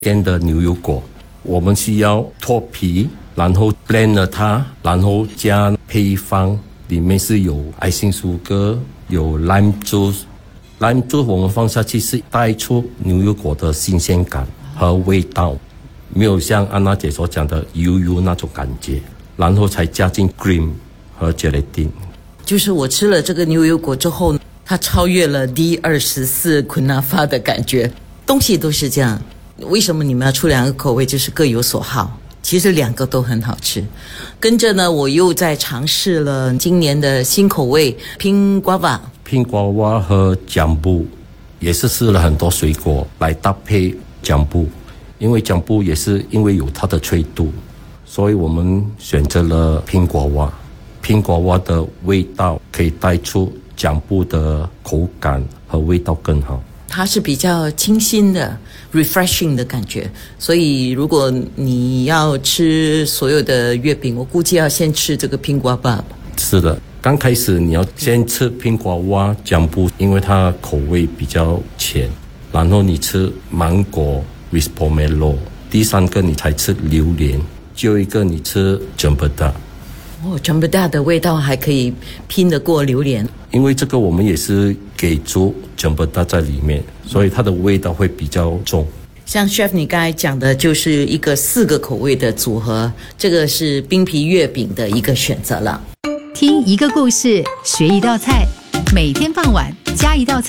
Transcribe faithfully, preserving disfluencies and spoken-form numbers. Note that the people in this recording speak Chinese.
干的牛油果，我们需要脱皮，然后 blend 了它，然后加配方，里面是有爱心苏格，有 lime juice。lime juice 我们放下去是带出牛油果的新鲜感和味道，没有像安娜姐所讲的油油那种感觉，然后才加进 cream 和 gelatin。 就是我吃了这个牛油果之后，它超越了 D 二十四 Kunafa 的感觉。东西都是这样，为什么你们要出两个口味？就是各有所好。其实两个都很好吃。跟着呢，我又在尝试了今年的新口味 Pink Guava。 Pink Guava 和姜布也是试了很多水果来搭配姜布，因为姜布也是因为有它的脆度，所以我们选择了 Pink Guava。Pink Guava 的味道可以带出姜布的口感和味道更好。 它是比较清新的 refreshing 的感觉，所以如果你要吃所有的月饼，我估计要先吃这个苹果吧。 是的，刚开始你要先吃苹果蛙姜布，因为它口味比较浅，然后你吃芒果 with pomelo， 第三个你才吃榴莲，最后一个你吃 Cempedak。 哦，Cempedak的味道还可以拼得过榴莲， 因为这个我们也是给足 Cempedak 在里面，所以它的味道会比较重。 像 Chef 你刚才讲的就是一个四个口味的组合，这个是冰皮月饼的一个选择了。 听一个故事，学一道菜，每天傍晚加一道菜。